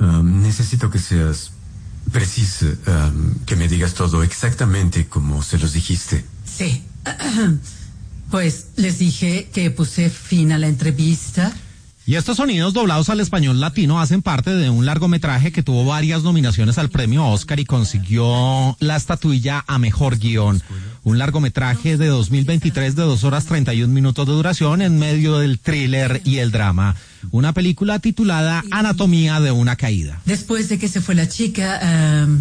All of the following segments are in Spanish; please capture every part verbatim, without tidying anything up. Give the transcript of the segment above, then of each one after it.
Um, necesito que seas precisa, um, que me digas todo exactamente como se los dijiste. Sí. Pues les dije que puse fin a la entrevista. Y estos sonidos doblados al español latino hacen parte de un largometraje que tuvo varias nominaciones al premio Oscar y consiguió la estatuilla a mejor guión. Un largometraje de dos mil veintitrés de dos horas treinta y un minutos de duración en medio del thriller y el drama. Una película titulada Anatomía de una caída. Después de que se fue la chica, um,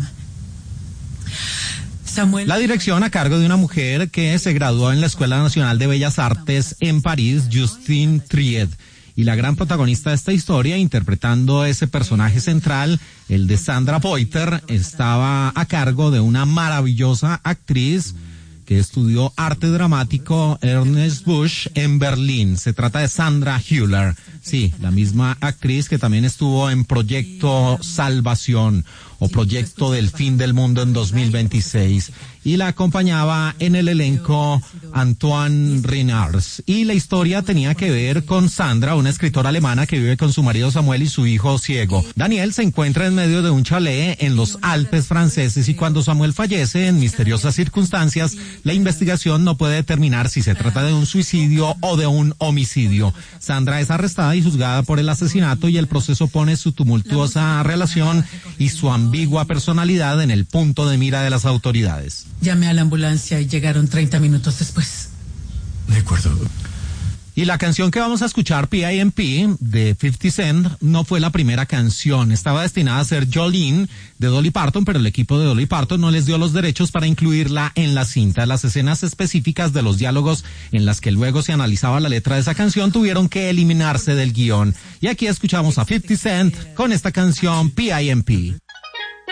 Samuel... La dirección a cargo de una mujer que se graduó en la Escuela Nacional de Bellas Artes en París, Justine Triet. Y la gran protagonista de esta historia, interpretando ese personaje central, el de Sandra Poiter, estaba a cargo de una maravillosa actriz que estudió arte dramático Ernest Busch en Berlín. Se trata de Sandra Hüller, sí, la misma actriz que también estuvo en Proyecto Salvación o Proyecto del Fin del Mundo en dos mil veintiséis. Y la acompañaba en el elenco Antoine Reinards. Y la historia tenía que ver con Sandra, una escritora alemana que vive con su marido Samuel y su hijo ciego. Daniel se encuentra en medio de un chalet en los Alpes franceses y cuando Samuel fallece en misteriosas circunstancias, la investigación no puede determinar si se trata de un suicidio o de un homicidio. Sandra es arrestada y juzgada por el asesinato y el proceso pone su tumultuosa relación y su ambigua personalidad en el punto de mira de las autoridades. Llamé a la ambulancia y llegaron treinta minutos después. De acuerdo. Y la canción que vamos a escuchar, P I M P, de fifty Cent, no fue la primera canción. Estaba destinada a ser Jolene, de Dolly Parton, pero el equipo de Dolly Parton no les dio los derechos para incluirla en la cinta. Las escenas específicas de los diálogos en las que luego se analizaba la letra de esa canción tuvieron que eliminarse del guión. Y aquí escuchamos a fifty Cent con esta canción, P I M P.